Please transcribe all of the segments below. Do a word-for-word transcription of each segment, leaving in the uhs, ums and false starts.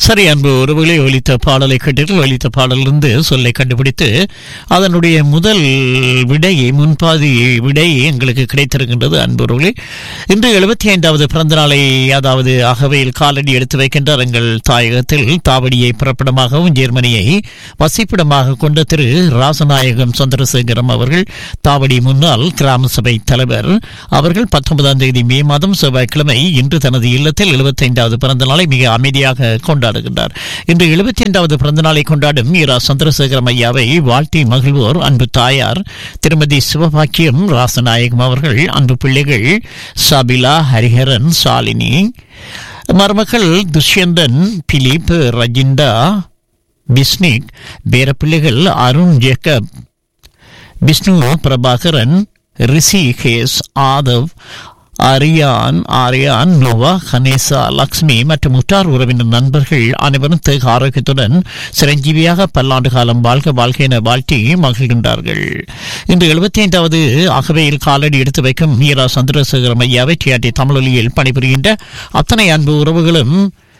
சரி, அன்பு உறவுகளை ஒலித்த பாடலை கேட்டீர்கள். ஒலித்த பாடலிருந்து சொல்லை கண்டுபிடித்து அதனுடைய முதல் விடையை முன்பாதி விடையை எங்களுக்கு கிடைத்திருக்கின்றது. அன்பு உறவுகளே, இன்று எழுபத்தி ஐந்தாவது பிறந்த நாளை அதாவது அகவையில் காலடி எடுத்து வைக்கின்றார். எங்கள் தாயகத்தில் தாவடியை பிறப்பிடமாகவும் ஜெர்மனியை வசிப்பிடமாக கொண்ட திரு ராசநாயகம் சந்திரசேகரம் அவர்கள், தாவடி முன்னாள் கிராம சபை தலைவர் அவர்கள் பத்தொன்பதாம் தேதி மே மாதம் செவ்வாய்க்கிழமை இன்று தனது இல்லத்தில் எழுபத்தி ஐந்தாவது பிறந்த நாளை மிக அமைதியாக கொண்டாடுகின்றார். இன்று எழுபத்தி ஐந்தாவது பிறந்த நாளை கொண்டாடும் இரா சந்திரசேகரம் ஐயாவை வாழ்த்தி மகிழ்வோர் அன்பு தாயார் திருமதி சிவபாக்கியம் ராசநாயகம் அவர்கள், அன்பு பிள்ளைகள் சபிலா, ஹரிஹரன், சாலினி, மருமகள் துஷ்யந்தன், பிலிப், ரஜிண்டா, பிஸ்னிக், பேரப்பிள்ளைகள் அருண், ஜேக்கப், விஷ்ணு, பிரபாகரன், ரிஷிகேஷ், ஆதவ், அரியான், ஆரியான், நோவா, கணேசா, லக்ஷ்மி மற்றும் உற்றார் உறவினர் நண்பர்கள் அனைவரும் தேக ஆரோக்கியத்துடன் சிரஞ்சீவியாக பல்லாண்டு காலம் வாழ்க வாழ்க என வாழ்த்தி மகிழ்கின்றார்கள். இன்று எழுபத்தி ஐந்தாவது அகவையில் காலடி எடுத்து வைக்கும் மீரா சந்திரசேகரம் ஐயாவை டிஆர்டி தமிழொலியில் பணிபுரிகின்ற அத்தனை அன்பு உறவுகளும்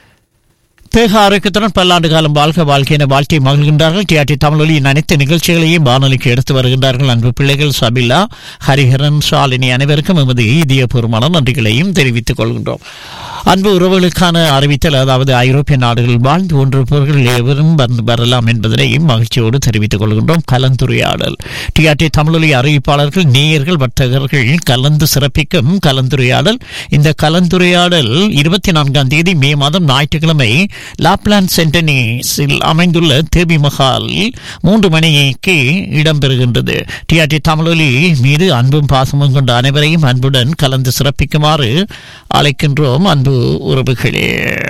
தேக ஆரோக்கியத்துடன் பல்லாண்டு காலம் வாழ்க வாழ்க்கை என வாழ்த்தி மகிழ்கின்றார்கள். டிஆர்டி தமிழொலியின் அனைத்து நிகழ்ச்சிகளையும் வானொலிக்கு எடுத்து வருகின்றார்கள். அன்பு பிள்ளைகள் சபிலா, ஹரிஹரன், ஷாலினி அனைவருக்கும் எமது இதயபூர்வமான நன்றிகளையும் தெரிவித்துக் கொள்கின்றோம். அன்பு உறவுகளுக்கான அறிவித்தல், அதாவது ஐரோப்பிய நாடுகளில் வாழ்ந்து கொண்டிருப்பவர்கள் எவரும் வரலாம் என்பதனை மகிழ்ச்சியோடு தெரிவித்துக் கொள்கின்றோம். கலந்துரையாடல், டிஆர்டி தமிழொலி அறிவிப்பாளர்கள், நேயர்கள், வர்த்தகர்கள் கலந்து சிறப்பிக்கும் கலந்துரையாடல். இந்த கலந்துரையாடல் இருபத்தி நான்காம் தேதி மே மாதம் ஞாயிற்றுக்கிழமை லாப்லாண்ட் சென்டனிஸில் அமைந்துள்ள தேவி மஹாலில் மூன்று மணிக்கு இடம்பெறுகின்றது. டிஆர்டி தமிழொலி மீது அன்பும் பாசமும் கொண்ட அனைவரையும் அன்புடன் கலந்து சிறப்பிக்குமாறு அழைக்கின்றோம். அன்பு உறவுகளே,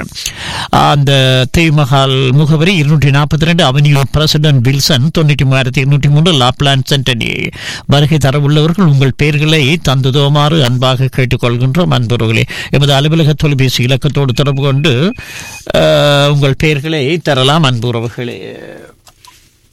அந்த தேவி மஹால் முகவரி இருநூற்றி நாற்பத்தி ரெண்டு அவென்யூ பிரசிடென்ட் வில்சன், தொண்ணூற்றி மூவாயிரத்தி இருநூற்றி மூன்று லாப்லாண்ட் சென்டனி. வருகை தர உள்ளவர்கள் உங்கள் பெயர்களை தந்துதோமாறு அன்பாக கேட்டுக்கொள்கின்றோம். அன்புறவுகளே, எமது அலுவலக தொலைபேசி இலக்கத்தோடு தொடர்பு கொண்டு உங்கள் பெயர்களை தரலாம். அன்பு உறவுகளே.